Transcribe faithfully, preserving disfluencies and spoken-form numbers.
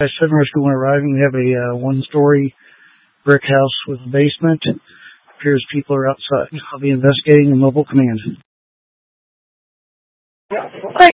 Seven rescue when arriving. We have a uh, one-story brick house with a basement. Appears people are outside. I'll be investigating the mobile command. Great.